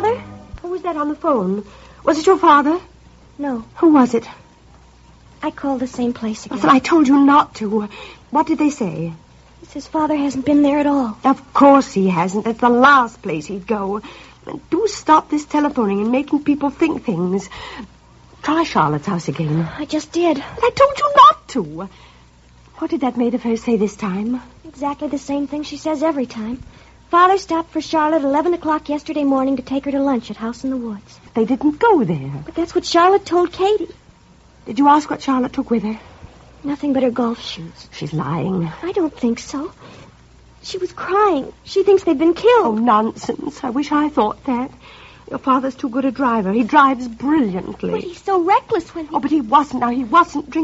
Father? Who was that on the phone? Was it your father? No. Who was it? I called the same place again. Well, I told you not to. What did they say? He says Father hasn't been there at all. Of course he hasn't. That's the last place he'd go. Do stop this telephoning and making people think things. Try Charlotte's house again. I just did. But I told you not to. What did that maid of hers say this time? Exactly the same thing she says every time. Father stopped for Charlotte at 11 o'clock yesterday morning to take her to lunch at House in the Woods. They didn't go there. But that's what Charlotte told Katie. Did you ask what Charlotte took with her? Nothing but her golf shoes. She's lying. I don't think so. She was crying. She thinks they've been killed. Oh, nonsense. I wish I thought that. Your father's too good a driver. He drives brilliantly. But he's so reckless when he... Oh, but he wasn't. Now, he wasn't drinking.